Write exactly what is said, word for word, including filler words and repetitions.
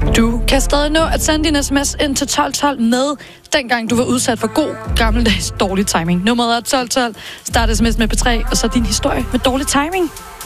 Du kan stadig nå at sende din sms ind til tolv tolv med, dengang du var udsat for god gammeldags dårlig timing. Nummeret er tolv tolv. Start sms med P tre, og så din historie med dårlig timing.